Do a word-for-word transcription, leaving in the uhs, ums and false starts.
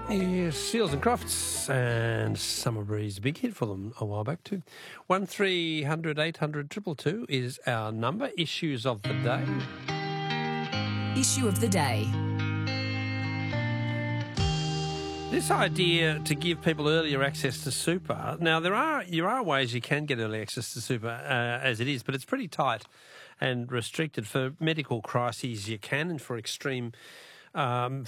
Yes, Seals and Crofts and Summer Breeze, big hit for them a while back too. One three hundred eight hundred two two two is our number. Issues of the day. Issue of the day. This idea to give people earlier access to super. Now there are there are ways you can get early access to super uh, as it is, but it's pretty tight and restricted. For medical crises you can, and for extreme Um,